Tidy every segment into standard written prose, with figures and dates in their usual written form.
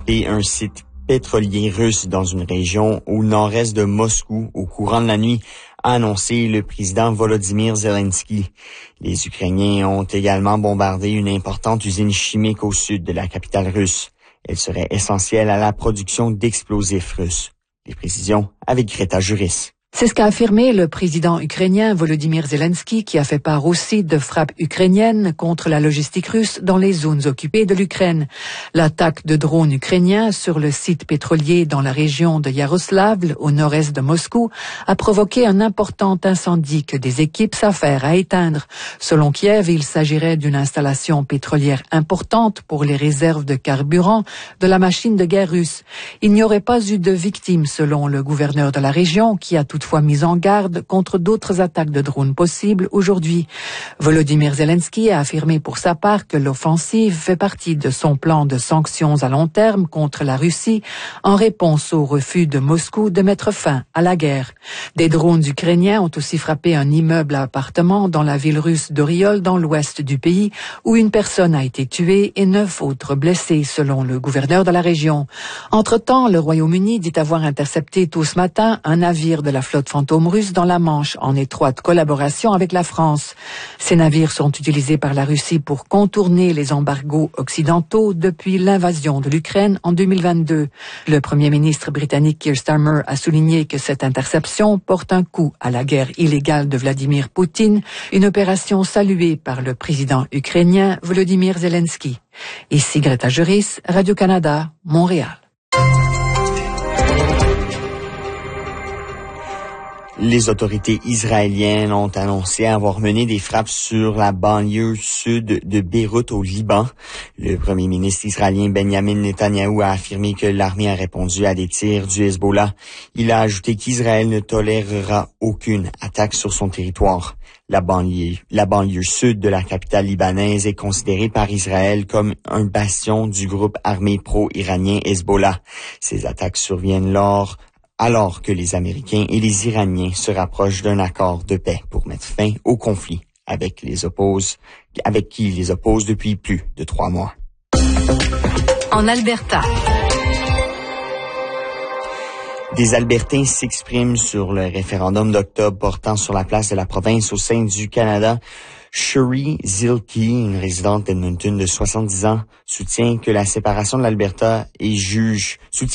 frappé un site pétrolier russe dans une région au nord-est de Moscou au courant de la nuit, a annoncé le président Volodymyr Zelensky. Les Ukrainiens ont également bombardé une importante usine chimique au sud de la capitale russe. Elle serait essentielle à la production d'explosifs russes. Les précisions avec Greta Juris. C'est ce qu'a affirmé le président ukrainien Volodymyr Zelensky, qui a fait part aussi de frappes ukrainiennes contre la logistique russe dans les zones occupées de l'Ukraine. L'attaque de drones ukrainiens sur le site pétrolier dans la région de Yaroslavl, au nord-est de Moscou, a provoqué un important incendie que des équipes s'affairent à éteindre. Selon Kiev, il s'agirait d'une installation pétrolière importante pour les réserves de carburant de la machine de guerre russe. Il n'y aurait pas eu de victimes, selon le gouverneur de la région, qui a toutefois mis en garde contre d'autres attaques de drones possibles aujourd'hui. Volodymyr Zelensky a affirmé pour sa part que l'offensive fait partie de son plan de sanctions à long terme contre la Russie en réponse au refus de Moscou de mettre fin à la guerre. Des drones ukrainiens ont aussi frappé un immeuble à appartements dans la ville russe d'Oriol dans l'ouest du pays où une personne a été tuée et 9 autres blessés selon le gouverneur de la région. Entre-temps, le Royaume-Uni dit avoir intercepté tôt ce matin un navire de la flotte fantôme russe dans la Manche, en étroite collaboration avec la France. Ces navires sont utilisés par la Russie pour contourner les embargos occidentaux depuis l'invasion de l'Ukraine en 2022. Le Premier ministre britannique Keir Starmer a souligné que cette interception porte un coup à la guerre illégale de Vladimir Poutine, une opération saluée par le président ukrainien Volodymyr Zelensky. Ici Greta Juris, Radio-Canada, Montréal. Les autorités israéliennes ont annoncé avoir mené des frappes sur la banlieue sud de Beyrouth au Liban. Le premier ministre israélien Benjamin Netanyahou a affirmé que l'armée a répondu à des tirs du Hezbollah. Il a ajouté qu'Israël ne tolérera aucune attaque sur son territoire. La banlieue sud de la capitale libanaise est considérée par Israël comme un bastion du groupe armé pro-iranien Hezbollah. Ces attaques surviennent alors que les Américains et les Iraniens se rapprochent d'un accord de paix pour mettre fin au conflit avec qui les oppose depuis plus de 3 mois. En Alberta. Des Albertains s'expriment sur le référendum d'octobre portant sur la place de la province au sein du Canada. Sherry Zilke, une résidente d'Edmonton de 70 ans, soutient la séparation de l'Alberta et juge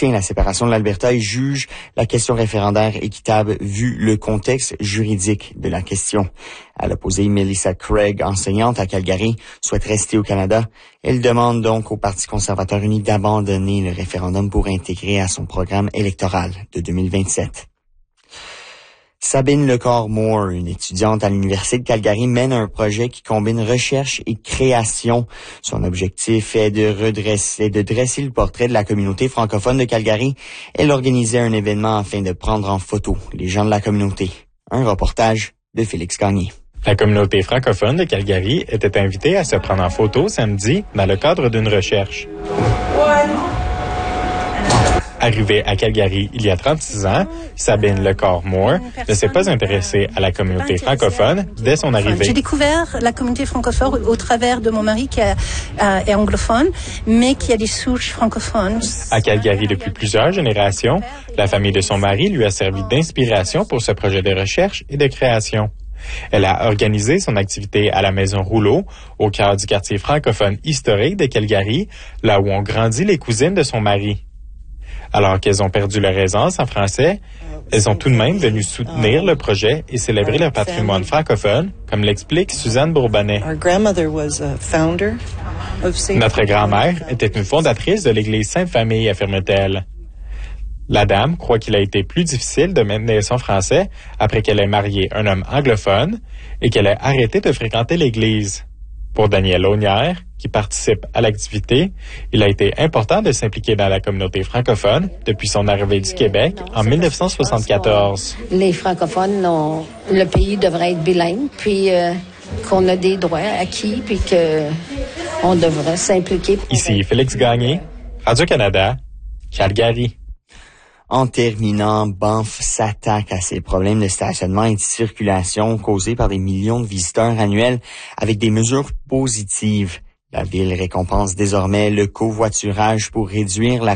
la question référendaire équitable vu le contexte juridique de la question. À l'opposé, Melissa Craig, enseignante à Calgary, souhaite rester au Canada. Elle demande donc au Parti conservateur uni d'abandonner le référendum pour intégrer à son programme électoral de 2027. Sabine Lecor-Moore, une étudiante à l'Université de Calgary, mène un projet qui combine recherche et création. Son objectif est de dresser le portrait de la communauté francophone de Calgary. Elle organisait un événement afin de prendre en photo les gens de la communauté. Un reportage de Félix Gagné. La communauté francophone de Calgary était invitée à se prendre en photo samedi dans le cadre d'une recherche. Arrivée à Calgary il y a 36 ans, Sabine Lecor-Moore ne s'est pas intéressée à la communauté francophone dès son arrivée. J'ai découvert la communauté francophone au travers de mon mari qui est anglophone, mais qui a des souches francophones. À Calgary depuis plusieurs générations, la famille de son mari lui a servi d'inspiration pour ce projet de recherche et de création. Elle a organisé son activité à la Maison Rouleau, au cœur du quartier francophone historique de Calgary, là où ont grandi les cousines de son mari. Alors qu'elles ont perdu leur aisance en français, elles ont tout de même venu soutenir le projet et célébrer leur patrimoine francophone, comme l'explique Suzanne Bourbonnais. Notre grand-mère était une fondatrice de l'Église Sainte-Famille, affirme-t-elle. La dame croit qu'il a été plus difficile de maintenir son français après qu'elle ait marié un homme anglophone et qu'elle ait arrêté de fréquenter l'Église. Pour Daniel Launière, qui participe à l'activité, il a été important de s'impliquer dans la communauté francophone depuis son arrivée du Québec en 1974. Les francophones, le pays devrait être bilingue, puis qu'on a des droits acquis, puis qu'on devrait s'impliquer. Ici Félix Gagné, Radio-Canada, Calgary. En terminant, Banff s'attaque à ses problèmes de stationnement et de circulation causés par des millions de visiteurs annuels avec des mesures positives. La ville récompense désormais le covoiturage pour réduire la